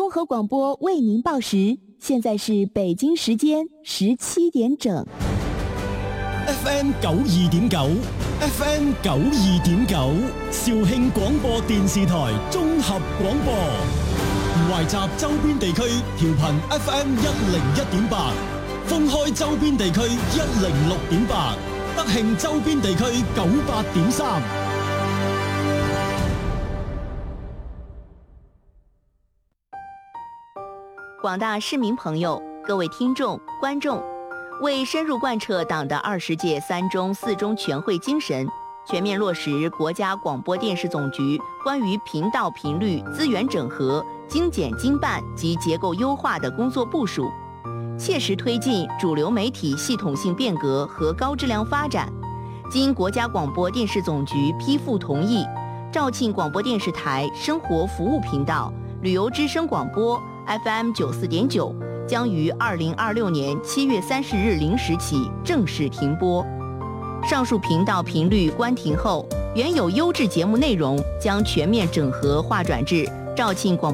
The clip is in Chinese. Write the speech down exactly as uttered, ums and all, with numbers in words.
综合广播为您报时，现在是北京时间十七點整。 F M 九二點九 ，F M 九二點九，肇慶廣播電視台綜合廣播，懷集周邊地區調頻 F M 一零一點八，封開周邊地區一零六點八，德慶周邊地區九八點三。 廣大市民朋友，各位聽眾、觀眾，為深入貫徹黨的二十屆三中四中全會精神，全面落實國家廣播電視總局關於頻道頻率資源整合、精簡精辦及結構優化的工作部署，切實推進主流媒體系統性變革和高質量發展，經國家廣播電視總局批復同意，肇慶廣播電視台生活服務頻道、旅遊之聲廣播 F M 九四點九將於二零二六年七月三十日零時起正式停播。上述頻道頻率關停後，原有優質節目內容將全面整合劃轉至肇慶廣